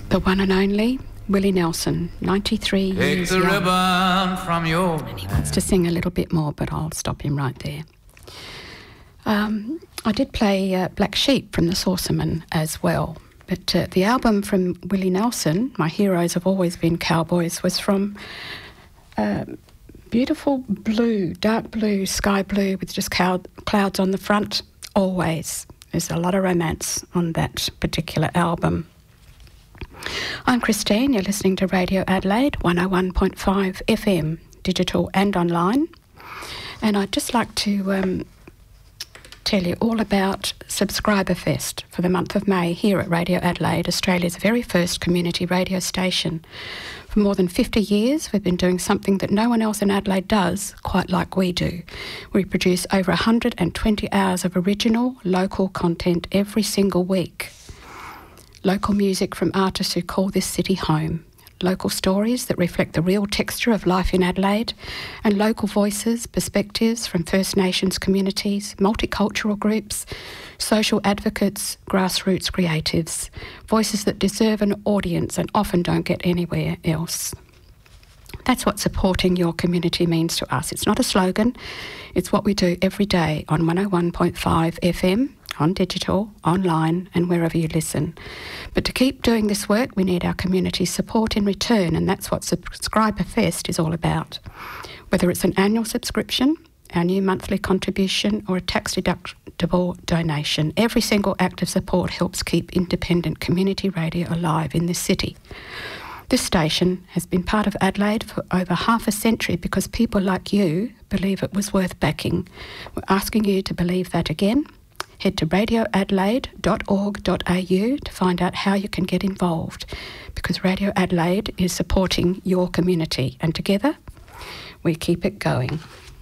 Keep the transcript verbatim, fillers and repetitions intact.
The one and only Willie Nelson, ninety-three Take years the young. ribbon from your And he wants to sing a little bit more, but I'll stop him right there. Um, I did play uh, Black Sheep from the Saucermen as well, but uh, the album from Willie Nelson, My Heroes Have Always Been Cowboys, was from uh, beautiful blue, dark blue, sky blue with just cloud, clouds on the front, always. There's a lot of romance on that particular album. I'm Christine, you're listening to Radio Adelaide, one oh one point five F M, digital and online. And I'd just like to um, tell you all about Subscriber Fest for the month of May here at Radio Adelaide, Australia's very first community radio station. For more than fifty years, we've been doing something that no one else in Adelaide does quite like we do. We produce over one hundred twenty hours of original, local content every single week. Local music from artists who call this city home. Local stories that reflect the real texture of life in Adelaide, and local voices, perspectives from First Nations communities, multicultural groups, social advocates, grassroots creatives, voices that deserve an audience and often don't get anywhere else. That's what supporting your community means to us. It's not a slogan, it's what we do every day on one oh one point five F M, on digital, online and wherever you listen. But to keep doing this work, we need our community support in return, and that's what Subscriber Fest is all about. Whether it's an annual subscription, our new monthly contribution or a tax-deductible donation, every single act of support helps keep independent community radio alive in this city. This station has been part of Adelaide for over half a century because people like you believe it was worth backing. We're asking you to believe that again. Head to radio adelaide dot org dot a u to find out how you can get involved, because Radio Adelaide is supporting your community, and together we keep it going.